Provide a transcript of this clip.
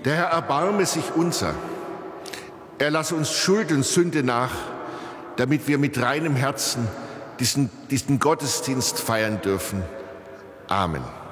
Der Herr erbarme sich unser. Er lasse uns Schuld und Sünde nach, damit wir mit reinem Herzen diesen Gottesdienst feiern dürfen. Amen.